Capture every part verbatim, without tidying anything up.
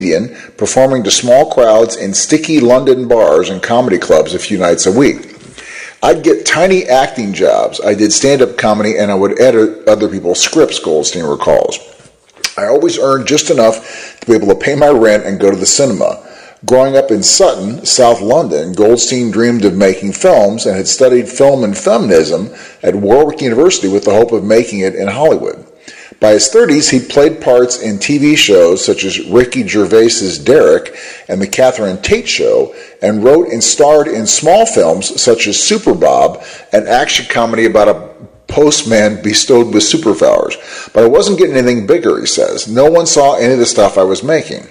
performing to small crowds in sticky London bars and comedy clubs a few nights a week. I'd get tiny acting jobs. I did stand-up comedy and I would edit other people's scripts, Goldstein recalls. I always earned just enough to be able to pay my rent and go to the cinema. Growing up in Sutton, South London, Goldstein dreamed of making films and had studied film and feminism at Warwick University with the hope of making it in Hollywood. By his thirties, he played parts in T V shows such as Ricky Gervais's Derek and The Catherine Tate Show, and wrote and starred in small films such as Super Bob, an action comedy about a postman bestowed with superpowers. But I wasn't getting anything bigger, he says. No one saw any of the stuff I was making.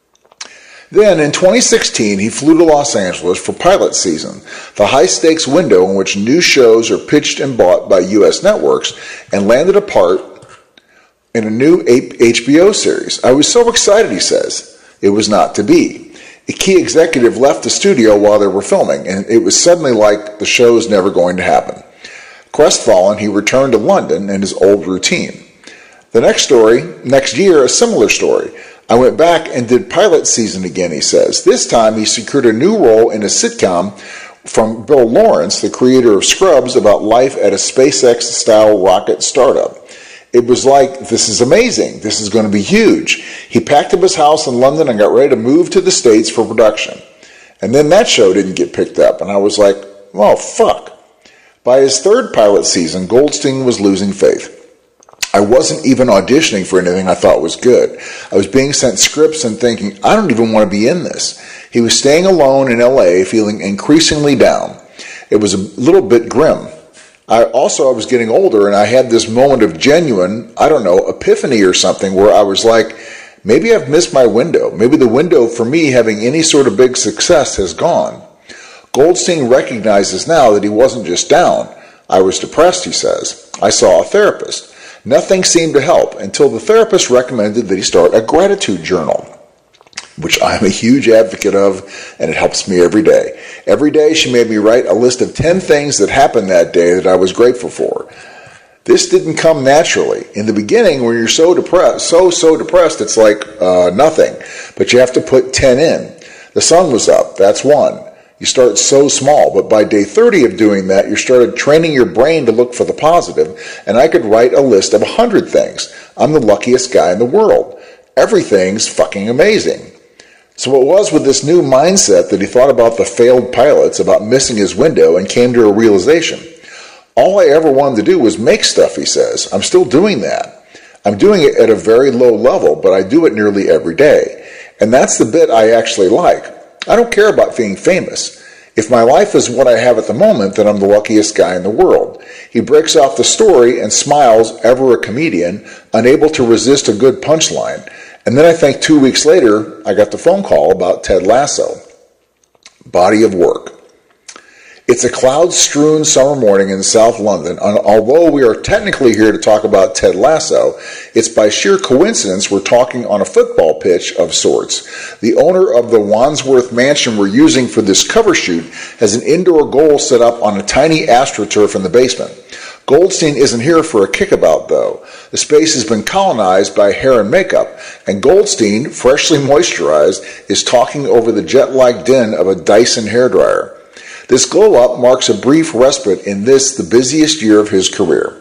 Then, in twenty sixteen, he flew to Los Angeles for pilot season, the high-stakes window in which new shows are pitched and bought by U S networks, and landed a part in a new H B O series. I was so excited, he says. It was not to be. A key executive left the studio while they were filming, and it was suddenly like the show's never going to happen. Crestfallen, he returned to London and his old routine. The next story, next year, a similar story. I went back and did pilot season again, he says. This time he secured a new role in a sitcom from Bill Lawrence, the creator of Scrubs, about life at a SpaceX-style rocket startup. It was like, this is amazing. This is going to be huge. He packed up his house in London and got ready to move to the States for production. And then that show didn't get picked up, and I was like, oh, fuck. By his third pilot season, Goldstein was losing faith. I wasn't even auditioning for anything I thought was good. I was being sent scripts and thinking, I don't even want to be in this. He was staying alone in L A, feeling increasingly down. It was a little bit grim. I also, I was getting older, and I had this moment of genuine, I don't know, epiphany or something, where I was like, maybe I've missed my window. Maybe the window for me having any sort of big success has gone. Goldstein recognizes now that he wasn't just down. I was depressed, he says. I saw a therapist. Nothing seemed to help until the therapist recommended that he start a gratitude journal, which I'm a huge advocate of, and it helps me every day. Every day she made me write a list of ten things that happened that day that I was grateful for. This didn't come naturally. In the beginning, when you're so depressed, so, so depressed, it's like uh, nothing. But you have to put ten in. The sun was up. That's one. You start so small, but by day thirty of doing that, you started training your brain to look for the positive, and I could write a list of one hundred things. I'm the luckiest guy in the world. Everything's fucking amazing. So it was with this new mindset that he thought about the failed pilots, about missing his window, and came to a realization. All I ever wanted to do was make stuff, he says. I'm still doing that. I'm doing it at a very low level, but I do it nearly every day. And that's the bit I actually like. I don't care about being famous. If my life is what I have at the moment, then I'm the luckiest guy in the world. He breaks off the story and smiles, ever a comedian, unable to resist a good punchline. And then I think two weeks later, I got the phone call about Ted Lasso. Body of work. It's a cloud-strewn summer morning in South London, and although we are technically here to talk about Ted Lasso, it's by sheer coincidence we're talking on a football pitch of sorts. The owner of the Wandsworth mansion we're using for this cover shoot has an indoor goal set up on a tiny AstroTurf in the basement. Goldstein isn't here for a kickabout, though. The space has been colonized by hair and makeup, and Goldstein, freshly moisturized, is talking over the jet-like din of a Dyson hairdryer. This glow-up marks a brief respite in this, the busiest year of his career.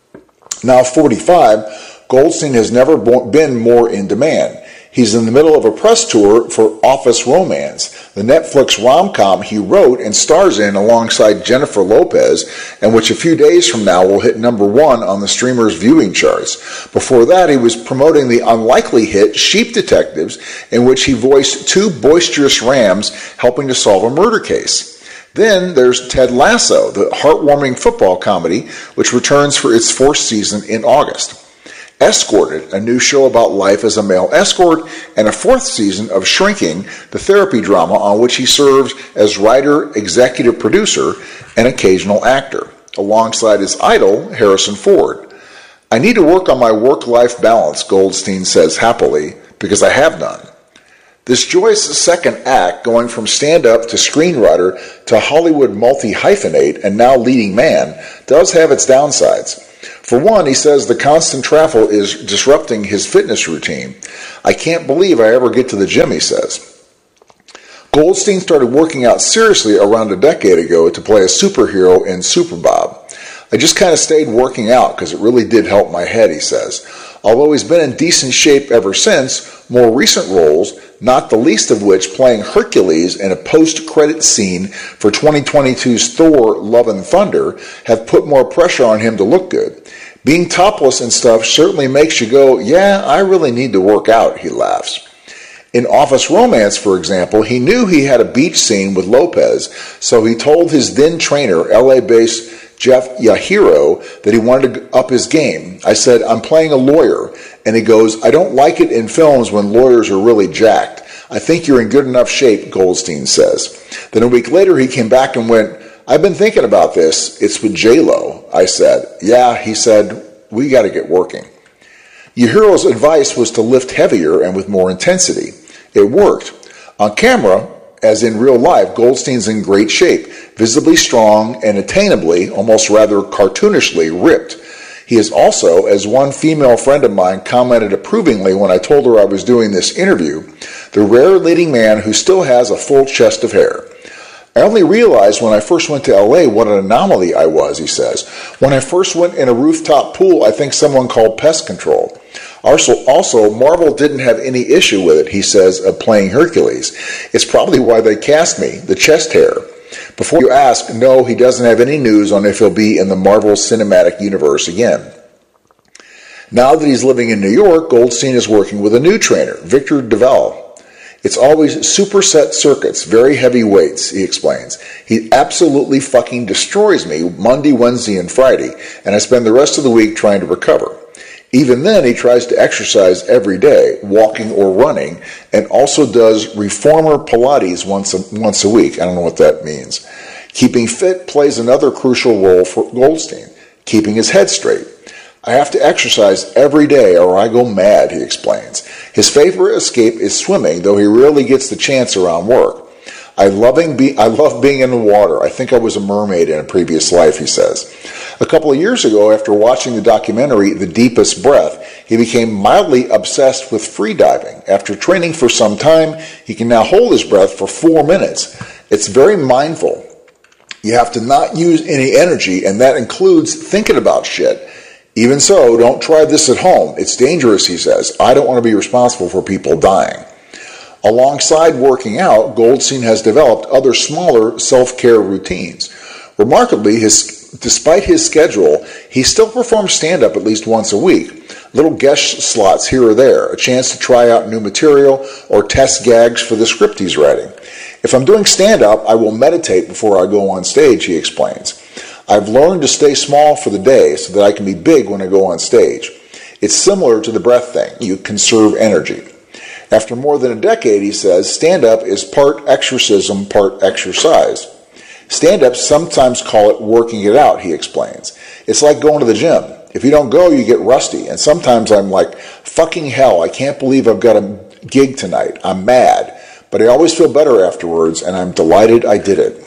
Now forty-five, Goldstein has never been more in demand. He's in the middle of a press tour for Office Romance, the Netflix rom-com he wrote and stars in alongside Jennifer Lopez, and which a few days from now will hit number one on the streamer's viewing charts. Before that, he was promoting the unlikely hit Sheep Detectives, in which he voiced two boisterous rams helping to solve a murder case. Then there's Ted Lasso, the heartwarming football comedy, which returns for its fourth season in August. Escorted, a new show about life as a male escort, and a fourth season of Shrinking, the therapy drama on which he serves as writer, executive producer, and occasional actor, alongside his idol, Harrison Ford. I need to work on my work-life balance, Goldstein says happily, because I have none. This joyous second act, going from stand-up to screenwriter to Hollywood multi-hyphenate and now leading man, does have its downsides. For one, he says the constant travel is disrupting his fitness routine. I can't believe I ever get to the gym, he says. Goldstein started working out seriously around a decade ago to play a superhero in Super Bob. I just kind of stayed working out because it really did help my head, he says. Although he's been in decent shape ever since, more recent roles, not the least of which playing Hercules in a post-credit scene for twenty twenty-two's Thor Love and Thunder, have put more pressure on him to look good. Being topless and stuff certainly makes you go, yeah, I really need to work out, he laughs. In Office Romance, for example, he knew he had a beach scene with Lopez, so he told his then trainer, L A-based Jeff Yahiro, that he wanted to up his game. I said, I'm playing a lawyer, and he goes, I don't like it in films when lawyers are really jacked. I think you're in good enough shape, Goldstein says. Then a week later, he came back and went, I've been thinking about this. It's with J-Lo. I said, yeah, he said, we got to get working. Yahiro's advice was to lift heavier and with more intensity. It worked. On camera, as in real life, Goldstein's in great shape, visibly strong and attainably, almost rather cartoonishly, ripped. He is also, as one female friend of mine commented approvingly when I told her I was doing this interview, the rare leading man who still has a full chest of hair. I only realized when I first went to L A what an anomaly I was, he says. When I first went in a rooftop pool, I think someone called pest control. Also, also, Marvel didn't have any issue with it, he says, of playing Hercules. It's probably why they cast me, the chest hair. Before you ask, no, he doesn't have any news on if he'll be in the Marvel Cinematic Universe again. Now that he's living in New York, Goldstein is working with a new trainer, Victor Duval. It's always superset circuits, very heavy weights, he explains. He absolutely fucking destroys me Monday, Wednesday, and Friday, and I spend the rest of the week trying to recover. Even then, he tries to exercise every day, walking or running, and also does reformer Pilates once a, once a week. I don't know what that means. Keeping fit plays another crucial role for Goldstein, keeping his head straight. I have to exercise every day or I go mad, he explains. His favorite escape is swimming, though he rarely gets the chance around work. I, loving be- I love being in the water. I think I was a mermaid in a previous life, he says. A couple of years ago, after watching the documentary The Deepest Breath, he became mildly obsessed with freediving. After training for some time, he can now hold his breath for four minutes. It's very mindful. You have to not use any energy, and that includes thinking about shit. Even so, don't try this at home. It's dangerous, he says. I don't want to be responsible for people dying. Alongside working out, Goldstein has developed other smaller self-care routines. Remarkably, his Despite his schedule, he still performs stand-up at least once a week. Little guest slots here or there, a chance to try out new material or test gags for the script he's writing. If I'm doing stand-up, I will meditate before I go on stage, he explains. I've learned to stay small for the day so that I can be big when I go on stage. It's similar to the breath thing. You conserve energy. After more than a decade, he says, stand-up is part exorcism, part exercise. Stand-ups sometimes call it working it out, he explains. It's like going to the gym. If you don't go, you get rusty. And sometimes I'm like, fucking hell, I can't believe I've got a gig tonight. I'm mad. But I always feel better afterwards, and I'm delighted I did it.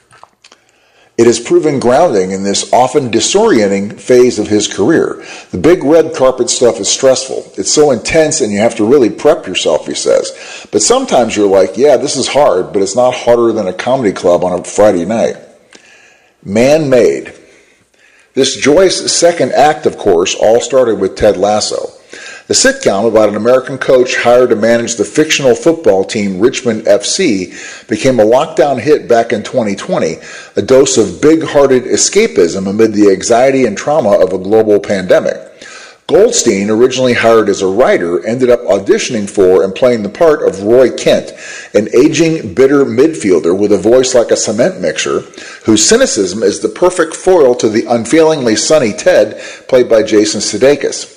It has proven grounding in this often disorienting phase of his career. The big red carpet stuff is stressful. It's so intense and you have to really prep yourself, he says. But sometimes you're like, yeah, this is hard, but it's not harder than a comedy club on a Friday night. Man-made. This joyous second act, of course, all started with Ted Lasso. The sitcom about an American coach hired to manage the fictional football team Richmond F C became a lockdown hit back in twenty twenty, a dose of big-hearted escapism amid the anxiety and trauma of a global pandemic. Goldstein, originally hired as a writer, ended up auditioning for and playing the part of Roy Kent, an aging, bitter midfielder with a voice like a cement mixer, whose cynicism is the perfect foil to the unfailingly sunny Ted, played by Jason Sudeikis.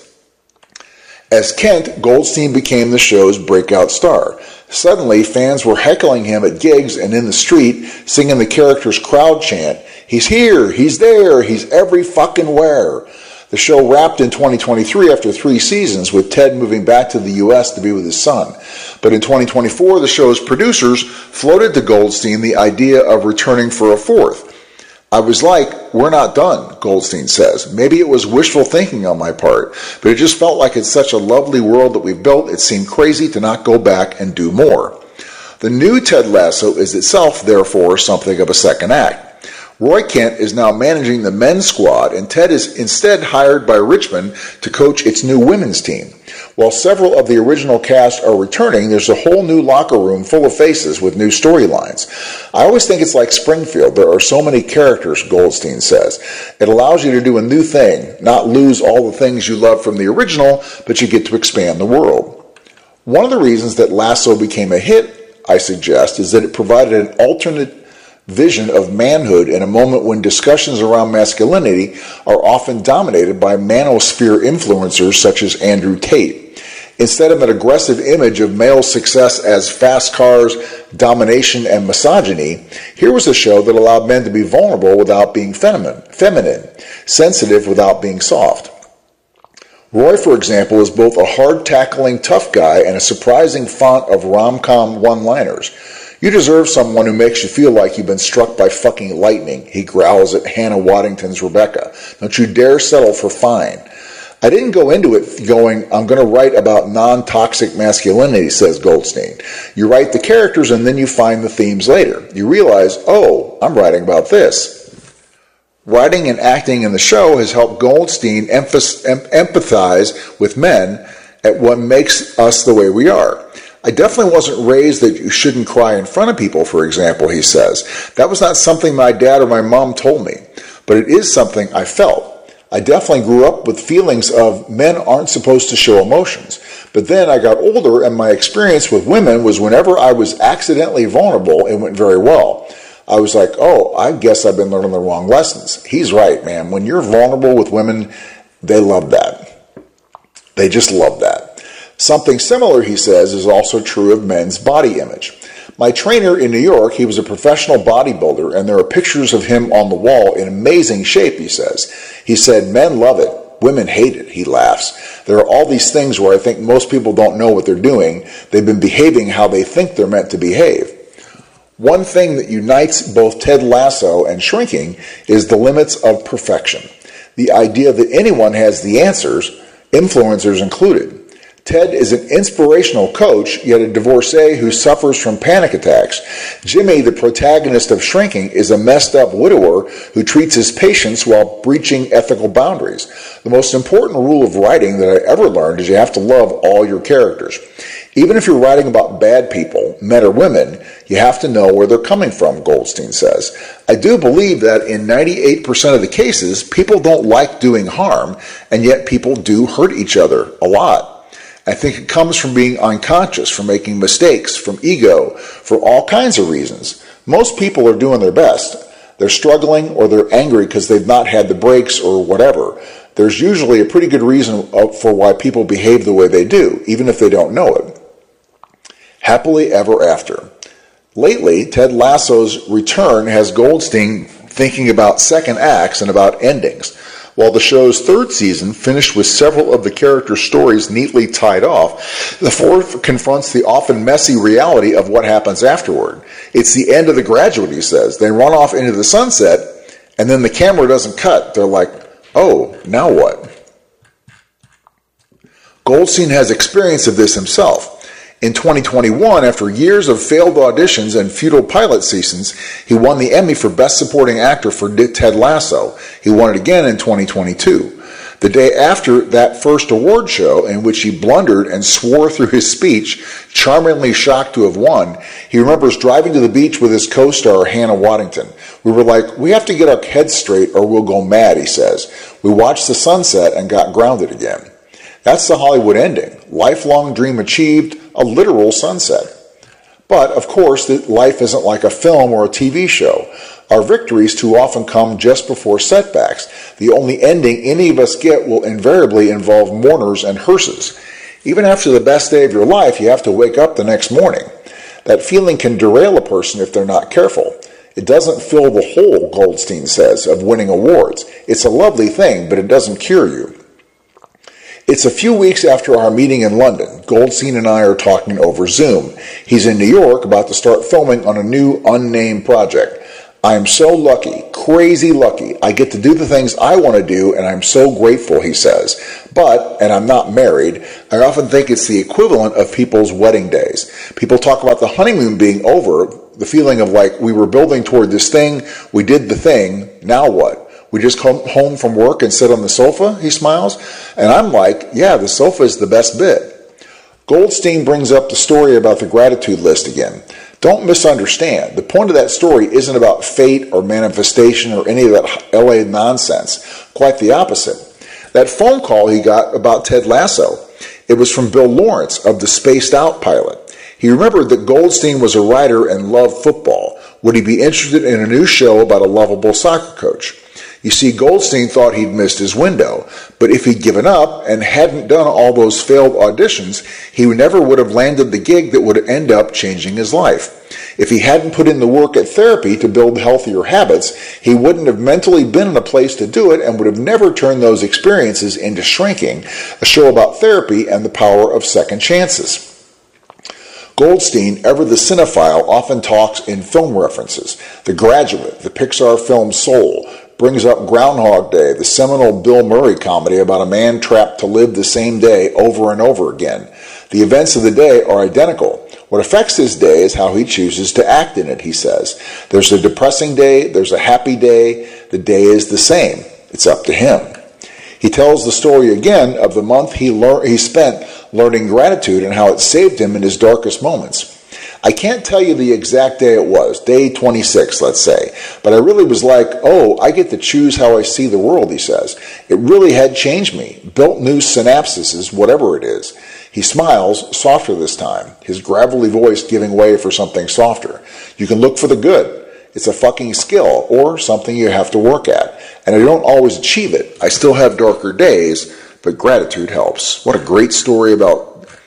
As Kent, Goldstein became the show's breakout star. Suddenly, fans were heckling him at gigs and in the street, singing the character's crowd chant, "He's here, he's there, he's every fucking where." The show wrapped in twenty twenty-three after three seasons, with Ted moving back to the U S to be with his son. But in twenty twenty-four, the show's producers floated to Goldstein the idea of returning for a fourth. I was like, we're not done, Goldstein says. Maybe it was wishful thinking on my part, but it just felt like it's such a lovely world that we've built, it seemed crazy to not go back and do more. The new Ted Lasso is itself, therefore, something of a second act. Roy Kent is now managing the men's squad, and Ted is instead hired by Richmond to coach its new women's team. While several of the original cast are returning, there's a whole new locker room full of faces with new storylines. I always think it's like Springfield. There are so many characters, Goldstein says. It allows you to do a new thing, not lose all the things you love from the original, but you get to expand the world. One of the reasons that Lasso became a hit, I suggest, is that it provided an alternate vision of manhood in a moment when discussions around masculinity are often dominated by manosphere influencers such as Andrew Tate. Instead of an aggressive image of male success as fast cars, domination, and misogyny, here was a show that allowed men to be vulnerable without being feminine, feminine, sensitive without being soft. Roy, for example, is both a hard-tackling tough guy and a surprising font of rom-com one-liners. You deserve someone who makes you feel like you've been struck by fucking lightning, he growls at Hannah Waddington's Rebecca. Don't you dare settle for fine. I didn't go into it going, I'm going to write about non-toxic masculinity, says Goldstein. You write the characters and then you find the themes later. You realize, oh, I'm writing about this. Writing and acting in the show has helped Goldstein empathize with men at what makes us the way we are. I definitely wasn't raised that you shouldn't cry in front of people, for example, he says. That was not something my dad or my mom told me, but it is something I felt. I definitely grew up with feelings of men aren't supposed to show emotions. But then I got older and my experience with women was whenever I was accidentally vulnerable, it went very well. I was like, oh, I guess I've been learning the wrong lessons. He's right, man. When you're vulnerable with women, they love that. They just love that. Something similar, he says, is also true of men's body image. My trainer in New York, he was a professional bodybuilder, and there are pictures of him on the wall in amazing shape, he says. He said, men love it. Women hate it, he laughs. There are all these things where I think most people don't know what they're doing. They've been behaving how they think they're meant to behave. One thing that unites both Ted Lasso and Shrinking is the limits of perfection. The idea that anyone has the answers, influencers included. Ted is an inspirational coach, yet a divorcee who suffers from panic attacks. Jimmy, the protagonist of Shrinking, is a messed up widower who treats his patients while breaching ethical boundaries. The most important rule of writing that I ever learned is you have to love all your characters. Even if you're writing about bad people, men or women, you have to know where they're coming from, Goldstein says. I do believe that in ninety-eight percent of the cases, people don't like doing harm, and yet people do hurt each other a lot. I think it comes from being unconscious, from making mistakes, from ego, for all kinds of reasons. Most people are doing their best. They're struggling or they're angry because they've not had the breaks or whatever. There's usually a pretty good reason for why people behave the way they do, even if they don't know it. Happily ever after. Lately, Ted Lasso's return has Goldstein thinking about second acts and about endings. While the show's third season finished with several of the characters' stories neatly tied off, the fourth confronts the often messy reality of what happens afterward. It's the end of The Graduate, he says. They run off into the sunset, and then the camera doesn't cut. They're like, oh, now what? Goldstein has experience of this himself. In twenty twenty-one, after years of failed auditions and futile pilot seasons, he won the Emmy for Best Supporting Actor for Ted Lasso. He won it again in twenty twenty-two. The day after that first award show, in which he blundered and swore through his speech, charmingly shocked to have won, he remembers driving to the beach with his co-star Hannah Waddington. We were like, we have to get our heads straight or we'll go mad, he says. We watched the sunset and got grounded again. That's the Hollywood ending. Lifelong dream achieved, a literal sunset. But, of course, life isn't like a film or a T V show. Our victories too often come just before setbacks. The only ending any of us get will invariably involve mourners and hearses. Even after the best day of your life, you have to wake up the next morning. That feeling can derail a person if they're not careful. It doesn't fill the hole, Goldstein says, of winning awards. It's a lovely thing, but it doesn't cure you. It's a few weeks after our meeting in London. Goldstein and I are talking over Zoom. He's in New York about to start filming on a new unnamed project. I am so lucky, crazy lucky. I get to do the things I want to do, and I'm so grateful, he says. But, and I'm not married, I often think it's the equivalent of people's wedding days. People talk about the honeymoon being over, the feeling of like, we were building toward this thing, we did the thing, now what? We just come home from work and sit on the sofa, he smiles. And I'm like, yeah, the sofa is the best bit. Goldstein brings up the story about the gratitude list again. Don't misunderstand. The point of that story isn't about fate or manifestation or any of that L A nonsense. Quite the opposite. That phone call he got about Ted Lasso, it was from Bill Lawrence of the Spaced Out pilot. He remembered that Goldstein was a writer and loved football. Would he be interested in a new show about a lovable soccer coach? You see, Goldstein thought he'd missed his window, but if he'd given up and hadn't done all those failed auditions, he never would have landed the gig that would end up changing his life. If he hadn't put in the work at therapy to build healthier habits, he wouldn't have mentally been in a place to do it and would have never turned those experiences into Shrinking, a show about therapy and the power of second chances. Goldstein, ever the cinephile, often talks in film references. The Graduate, the Pixar film Soul, brings up Groundhog Day, the seminal Bill Murray comedy about a man trapped to live the same day over and over again. The events of the day are identical. What affects his day is how he chooses to act in it, he says. There's a depressing day, there's a happy day, the day is the same. It's up to him. He tells the story again of the month he, lear- he spent learning gratitude and how it saved him in his darkest moments. I can't tell you the exact day it was, day twenty-six, let's say, but I really was like, oh, I get to choose how I see the world, he says. It really had changed me, built new synapses, whatever it is. He smiles, softer this time, his gravelly voice giving way for something softer. You can look for the good. It's a fucking skill, or something you have to work at. And I don't always achieve it. I still have darker days, but gratitude helps. What a great story about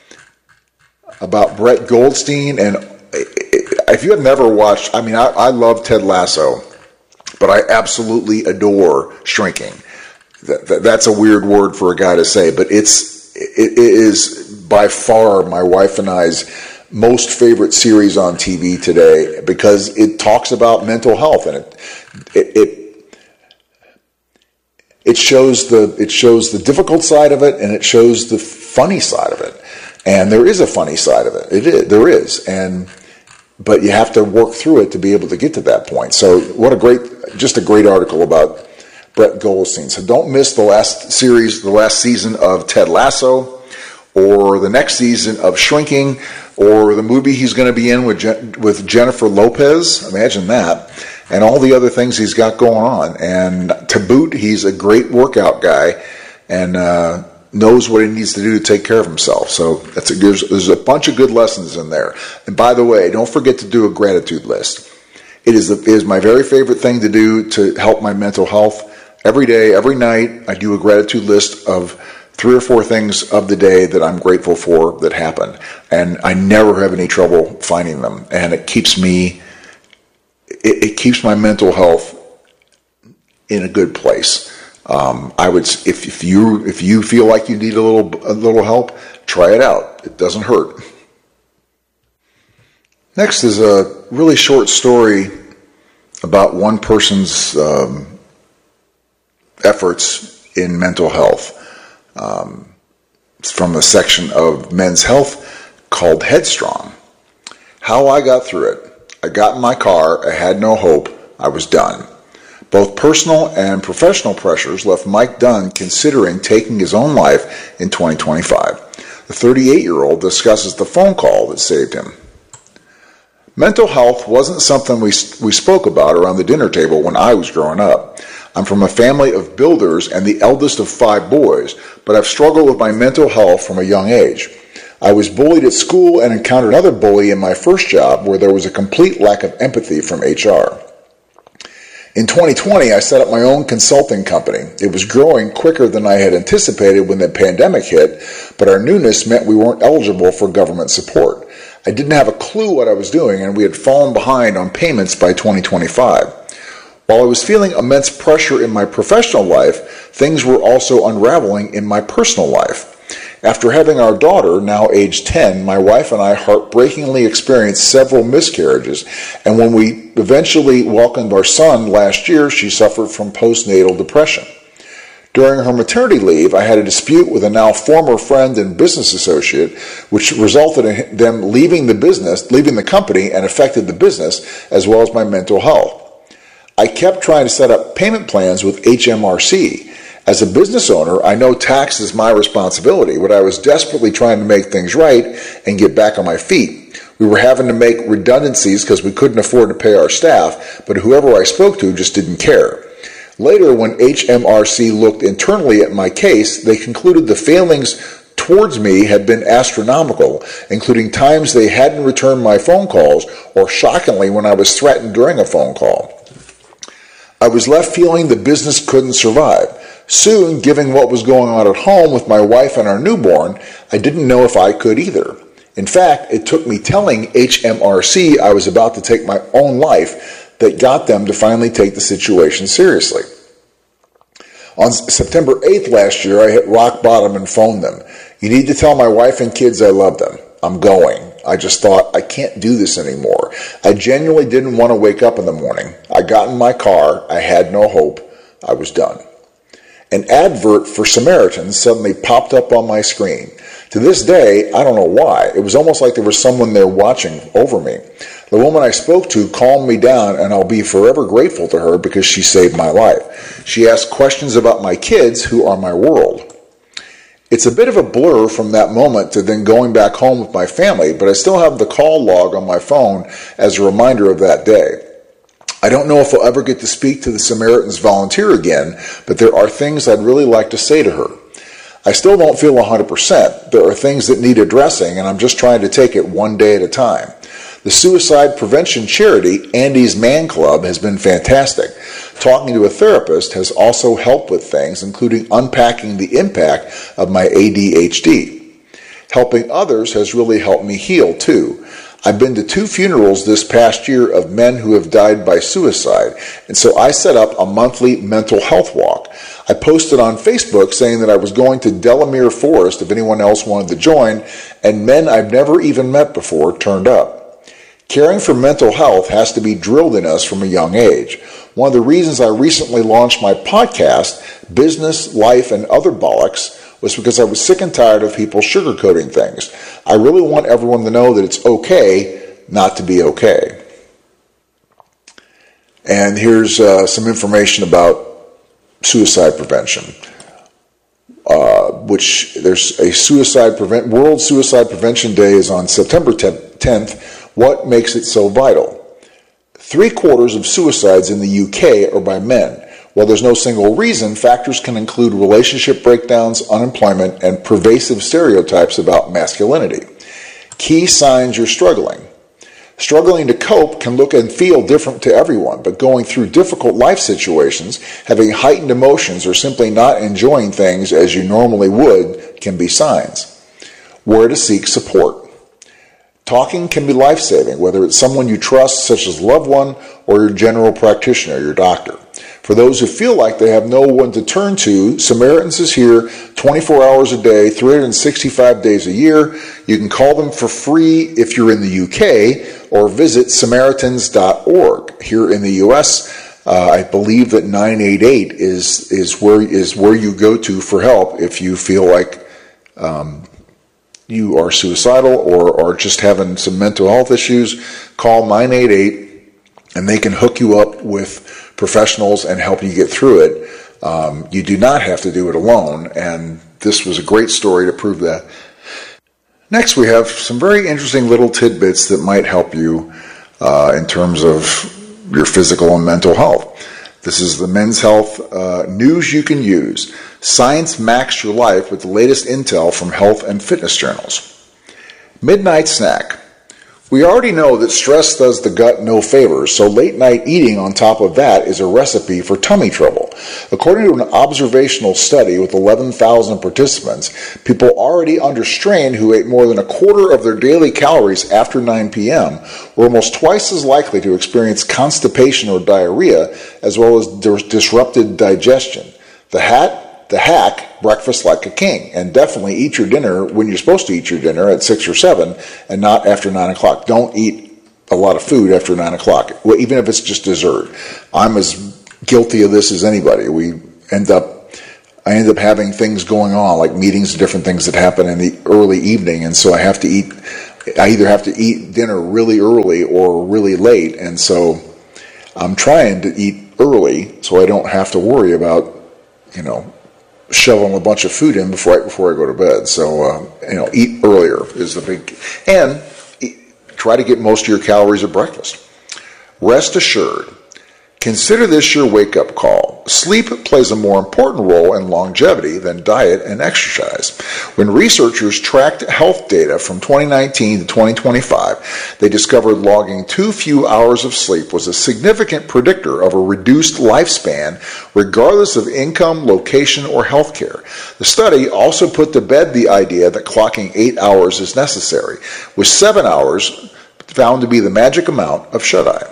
about Brett Goldstein. And if you have never watched, I mean, I, I love Ted Lasso, but I absolutely adore Shrinking. That, that, that's a weird word for a guy to say, but it's it, it is by far my wife and I's most favorite series on T V today because it talks about mental health and it it it, it shows the it shows the difficult side of it and it shows the funny side of it. And there is a funny side of it. It is, there is. And, but you have to work through it to be able to get to that point. So what a great, just a great article about Brett Goldstein. So don't miss the last series, the last season of Ted Lasso, or the next season of Shrinking, or the movie he's going to be in with Je- with Jennifer Lopez. Imagine that. And all the other things he's got going on. And to boot, he's a great workout guy. And, uh, knows what he needs to do to take care of himself. So that's a, there's, there's a bunch of good lessons in there. And by the way, don't forget to do a gratitude list. It is, the, it is my very favorite thing to do to help my mental health. Every day, every night, I do a gratitude list of three or four things of the day that I'm grateful for that happened. And I never have any trouble finding them. And it keeps me, it, it keeps my mental health in a good place. Um, I would, if, if you if you feel like you need a little a little help, try it out. It doesn't hurt. Next is a really short story about one person's um, efforts in mental health. Um, it's from a section of Men's Health called Headstrong. How I got through it. I got in my car. I had no hope. I was done. Both personal and professional pressures left Mike Dunn considering taking his own life in twenty twenty-five. The thirty-eight-year-old discusses the phone call that saved him. Mental health wasn't something we we spoke about around the dinner table when I was growing up. I'm from a family of builders and the eldest of five boys, but I've struggled with my mental health from a young age. I was bullied at school and encountered another bully in my first job where there was a complete lack of empathy from H R. In twenty twenty, I set up my own consulting company. It was growing quicker than I had anticipated when the pandemic hit, but our newness meant we weren't eligible for government support. I didn't have a clue what I was doing, and we had fallen behind on payments by twenty twenty-five. While I was feeling immense pressure in my professional life, things were also unraveling in my personal life. After having our daughter, now age ten, my wife and I heartbreakingly experienced several miscarriages, and when we eventually welcomed our son last year, she suffered from postnatal depression. During her maternity leave, I had a dispute with a now former friend and business associate, which resulted in them leaving the business, leaving the company, and affected the business, as well as my mental health. I kept trying to set up payment plans with H M R C. As a business owner, I know tax is my responsibility, but I was desperately trying to make things right and get back on my feet. We were having to make redundancies because we couldn't afford to pay our staff, but whoever I spoke to just didn't care. Later, when H M R C looked internally at my case, they concluded the failings towards me had been astronomical, including times they hadn't returned my phone calls, or shockingly, when I was threatened during a phone call. I was left feeling the business couldn't survive. Soon, given what was going on at home with my wife and our newborn, I didn't know if I could either. In fact, it took me telling H M R C I was about to take my own life that got them to finally take the situation seriously. On September eighth last year, I hit rock bottom and phoned them. You need to tell my wife and kids I love them. I'm going. I just thought, I can't do this anymore. I genuinely didn't want to wake up in the morning. I got in my car. I had no hope. I was done. An advert for Samaritans suddenly popped up on my screen. To this day, I don't know why. It was almost like there was someone there watching over me. The woman I spoke to calmed me down, and I'll be forever grateful to her because she saved my life. She asked questions about my kids, who are my world. It's a bit of a blur from that moment to then going back home with my family, but I still have the call log on my phone as a reminder of that day. I don't know if I'll ever get to speak to the Samaritans volunteer again, but there are things I'd really like to say to her. I still don't feel one hundred percent. There are things that need addressing, and I'm just trying to take it one day at a time. The suicide prevention charity, Andy's Man Club, has been fantastic. Talking to a therapist has also helped with things, including unpacking the impact of my A D H D. Helping others has really helped me heal, too. I've been to two funerals this past year of men who have died by suicide, and so I set up a monthly mental health walk. I posted on Facebook saying that I was going to Delamere Forest if anyone else wanted to join, and men I've never even met before turned up. Caring for mental health has to be drilled in us from a young age. One of the reasons I recently launched my podcast, Business, Life, and Other Bollocks, was because I was sick and tired of people sugarcoating things. I really want everyone to know that it's okay not to be okay. And here's uh, some information about suicide prevention, uh, which there's a suicide prevent World Suicide Prevention Day is on September tenth. What makes it so vital? Three quarters of suicides in the U K are by men. While there's no single reason, factors can include relationship breakdowns, unemployment, and pervasive stereotypes about masculinity. Key signs you're struggling. Struggling to cope can look and feel different to everyone, but going through difficult life situations, having heightened emotions, or simply not enjoying things as you normally would can be signs. Where to seek support. Talking can be life-saving, whether it's someone you trust, such as a loved one, or your general practitioner, your doctor. For those who feel like they have no one to turn to, Samaritans is here twenty-four hours a day, three hundred sixty-five days a year. You can call them for free if you're in the U K, or visit Samaritans dot org. Here in the U S, uh, I believe that nine eight eight is is where is where you go to for help if you feel like um, you are suicidal or are just having some mental health issues. Call nine eight eight, and they can hook you up with professionals and help you get through it. Um, you do not have to do it alone, and this was a great story to prove that. Next, we have some very interesting little tidbits that might help you uh, in terms of your physical and mental health. This is the Men's Health uh, news you can use. Science Max Your Life with the latest intel from health and fitness journals. Midnight snack. We already know that stress does the gut no favors, so late night eating on top of that is a recipe for tummy trouble. According to an observational study with eleven thousand participants, people already under strain who ate more than a quarter of their daily calories after nine p.m. were almost twice as likely to experience constipation or diarrhea, as well as dis- disrupted digestion. The hat? the hack, breakfast like a king, and definitely eat your dinner when you're supposed to eat your dinner at six or seven and not after nine o'clock. Don't eat a lot of food after nine o'clock, even if it's just dessert. I'm as guilty of this as anybody. We end up, I end up having things going on, like meetings and different things that happen in the early evening, and so I have to eat, I either have to eat dinner really early or really late, and so I'm trying to eat early so I don't have to worry about, you know, shoveling a bunch of food in before right before I go to bed. So, uh, you know, eat earlier is the big, and eat, try to get most of your calories at breakfast. Rest assured, consider this your wake-up call. Sleep plays a more important role in longevity than diet and exercise. When researchers tracked health data from twenty nineteen to twenty twenty-five, they discovered logging too few hours of sleep was a significant predictor of a reduced lifespan, regardless of income, location, or health care. The study also put to bed the idea that clocking eight hours is necessary, with seven hours found to be the magic amount of shut-eye.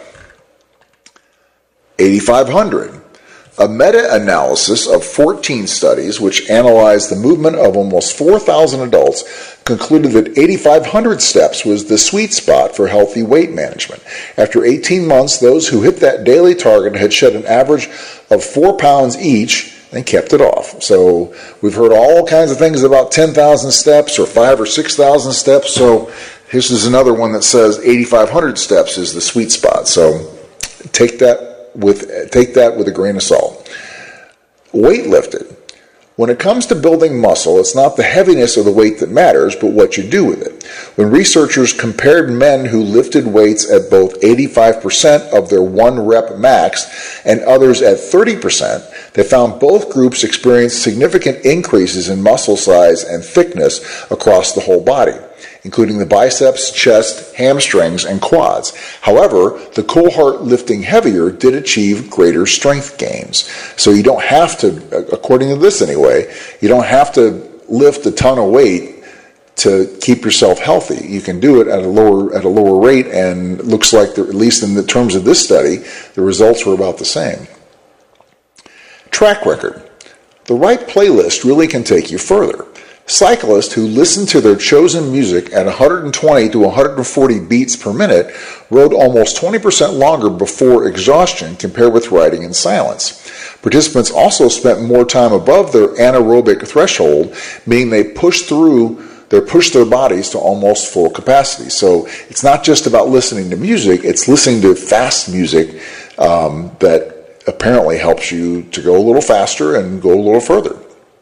eighty-five hundred. A meta-analysis of fourteen studies, which analyzed the movement of almost four thousand adults, concluded that eighty-five hundred steps was the sweet spot for healthy weight management. After eighteen months, those who hit that daily target had shed an average of four pounds each and kept it off. So we've heard all kinds of things about ten thousand steps or five or six thousand steps. So this is another one that says eighty-five hundred steps is the sweet spot. So take that with take that with a grain of salt. Weightlifting. When it comes to building muscle, it's not the heaviness of the weight that matters, but what you do with it. When researchers compared men who lifted weights at both eighty-five percent of their one rep max and others at thirty percent, they found both groups experienced significant increases in muscle size and thickness across the whole body, including the biceps, chest, hamstrings, and quads. However, the cohort lifting heavier did achieve greater strength gains. So you don't have to, according to this anyway, you don't have to lift a ton of weight to keep yourself healthy. You can do it at a lower at a lower rate, and it looks like, the, at least in the terms of this study, the results were about the same. Track record. The right playlist really can take you further. Cyclists who listened to their chosen music at one hundred twenty to one hundred forty beats per minute rode almost twenty percent longer before exhaustion compared with riding in silence. Participants also spent more time above their anaerobic threshold, meaning they pushed through they pushed their bodies to almost full capacity. So it's not just about listening to music, it's listening to fast music um, that apparently helps you to go a little faster and go a little further.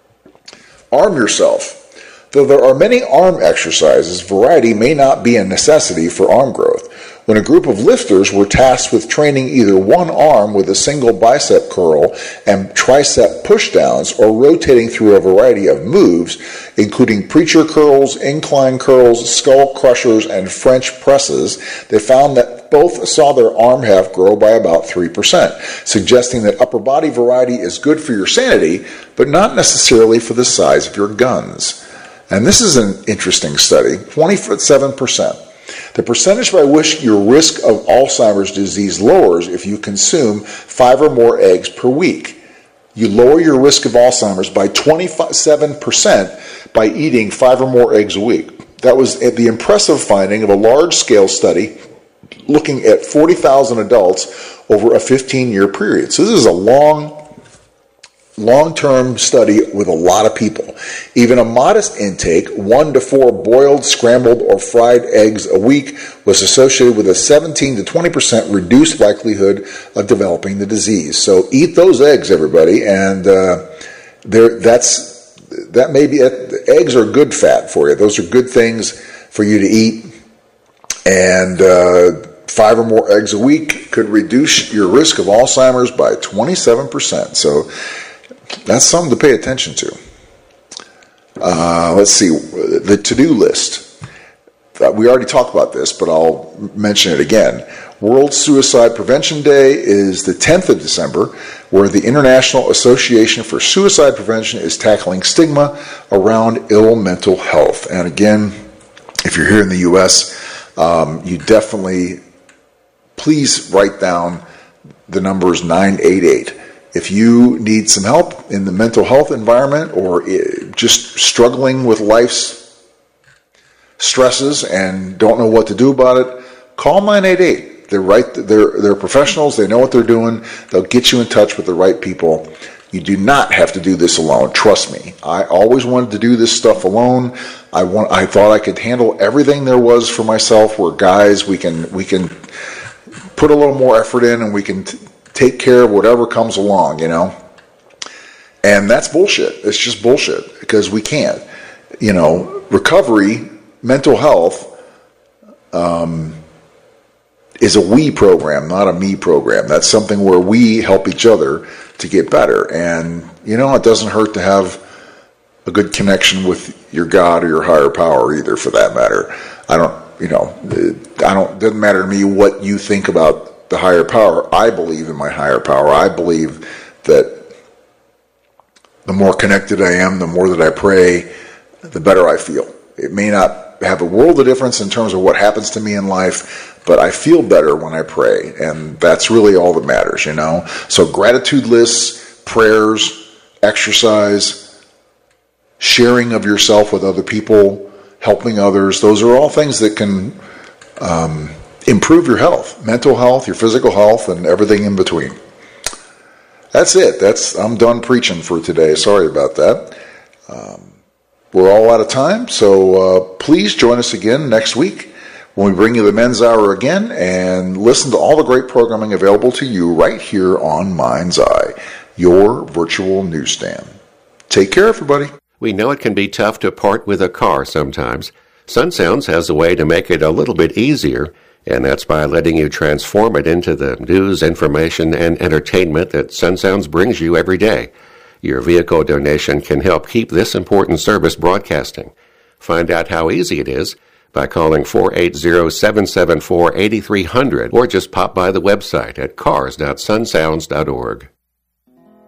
Arm yourself. Though there are many arm exercises, variety may not be a necessity for arm growth. When a group of lifters were tasked with training either one arm with a single bicep curl and tricep pushdowns, or rotating through a variety of moves, including preacher curls, incline curls, skull crushers, and French presses, they found that both saw their arm half grow by about three percent, suggesting that upper body variety is good for your sanity, but not necessarily for the size of your guns. And this is an interesting study, twenty-seven percent. The percentage by which your risk of Alzheimer's disease lowers if you consume five or more eggs per week. You lower your risk of Alzheimer's by twenty-seven percent by eating five or more eggs a week. That was the impressive finding of a large-scale study looking at forty thousand adults over a fifteen-year period. So this is a long long-term study with a lot of people. Even a modest intake, one to four boiled, scrambled, or fried eggs a week, was associated with a seventeen to twenty percent reduced likelihood of developing the disease. So eat those eggs, everybody, and uh, there, that's that may be eggs are good fat for you. Those are good things for you to eat, and uh, five or more eggs a week could reduce your risk of Alzheimer's by twenty-seven percent. So that's something to pay attention to. Uh, let's see, the to-do list. Uh, we already talked about this, but I'll mention it again. World Suicide Prevention Day is the tenth of December, where the International Association for Suicide Prevention is tackling stigma around ill mental health. And again, if you're here in the U S, um, you definitely, please write down the numbers nine eight eight. If you need some help in the mental health environment or just struggling with life's stresses and don't know what to do about it, call nine eight eight. They're right. They're they're professionals. They know what they're doing. They'll get you in touch with the right people. You do not have to do this alone. Trust me. I always wanted to do this stuff alone. I want. I thought I could handle everything there was for myself. We're guys. We can we can put a little more effort in, and we can t- take care of whatever comes along. You know. And that's bullshit. It's just bullshit because we can't. You know, recovery, mental health. Um. is a we program, not a me program. That's something where we help each other to get better. And, you know, it doesn't hurt to have a good connection with your God or your higher power either, for that matter. I don't, you know, I don't, it doesn't matter to me what you think about the higher power. I believe in my higher power. I believe that the more connected I am, the more that I pray, the better I feel. It may not have a world of difference in terms of what happens to me in life, but I feel better when I pray, and that's really all that matters, you know? So gratitude lists, prayers, exercise, sharing of yourself with other people, helping others, those are all things that can um, improve your health, mental health, your physical health, and everything in between. That's it. That's I'm done preaching for today. Sorry about that. Um, we're all out of time, so uh, please join us again next week when we bring you the Men's Hour again, and listen to all the great programming available to you right here on Mind's Eye, your virtual newsstand. Take care, everybody. We know it can be tough to part with a car sometimes. SunSounds has a way to make it a little bit easier, and that's by letting you transform it into the news, information, and entertainment that SunSounds brings you every day. Your vehicle donation can help keep this important service broadcasting. Find out how easy it is by calling four eight zero, seven seven four, eight three zero zero or just pop by the website at cars dot sun sounds dot org.